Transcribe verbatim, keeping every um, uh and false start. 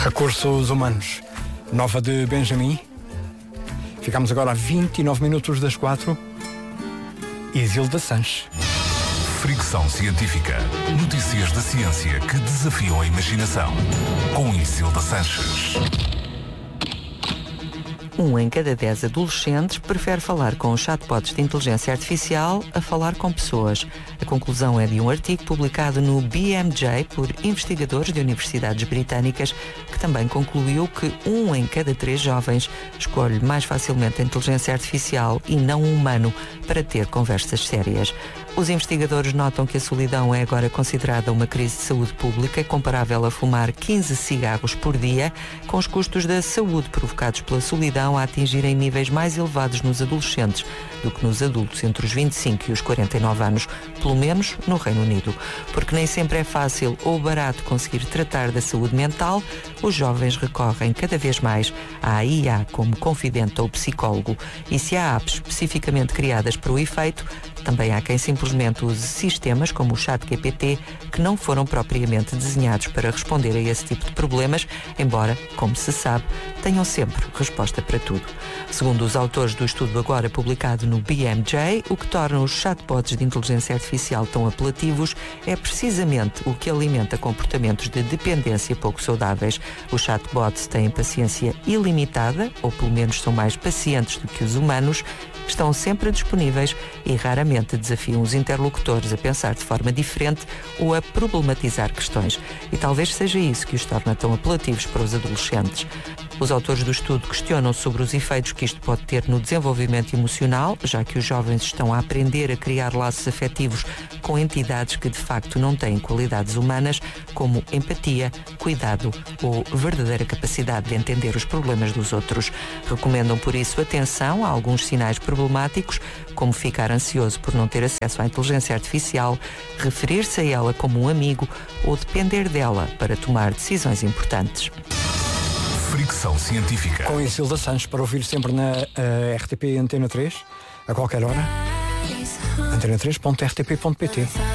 Recursos humanos. Nova de Benjamin. Ficamos agora a vinte e nove minutos das quatro. Isilda Sanches. Fricção Científica. Notícias da ciência que desafiam a imaginação. Com Isilda Sanches. Um em cada dez adolescentes prefere falar com chatbots de inteligência artificial a falar com pessoas. A conclusão é de um artigo publicado no B M J por investigadores de universidades britânicas, que também concluiu que um em cada três jovens escolhe mais facilmente a inteligência artificial e não um humano para ter conversas sérias. Os investigadores notam que a solidão é agora considerada uma crise de saúde pública, comparável a fumar quinze cigarros por dia, com os custos da saúde provocados pela solidão a atingirem níveis mais elevados nos adolescentes do que nos adultos entre os vinte e cinco e os quarenta e nove anos, pelo menos no Reino Unido. Porque nem sempre é fácil ou barato conseguir tratar da saúde mental, os jovens recorrem cada vez mais à I A como confidente ou psicólogo. E se há apps especificamente criadas para o efeito, também há quem simplesmente use sistemas como o ChatGPT, que não foram propriamente desenhados para responder a esse tipo de problemas, embora, como se sabe, tenham sempre resposta para tudo. Segundo os autores do estudo agora publicado no B M J, o que torna os chatbots de inteligência artificial tão apelativos é precisamente o que alimenta comportamentos de dependência pouco saudáveis. Os chatbots têm paciência ilimitada, ou pelo menos são mais pacientes do que os humanos, estão sempre disponíveis e raramente desafiam os interlocutores a pensar de forma diferente ou a problematizar questões. E talvez seja isso que os torna tão apelativos para os adolescentes. Os autores do estudo questionam sobre os efeitos que isto pode ter no desenvolvimento emocional, já que os jovens estão a aprender a criar laços afetivos com entidades que de facto não têm qualidades humanas, como empatia, cuidado ou verdadeira capacidade de entender os problemas dos outros. Recomendam por isso atenção a alguns sinais problemáticos, como ficar ansioso por não ter acesso à inteligência artificial, referir-se a ela como um amigo ou depender dela para tomar decisões importantes. Fricção Científica. Com Isilda Sanches, para ouvir sempre na uh, R T P Antena três, a qualquer hora. antena três ponto r t p ponto p t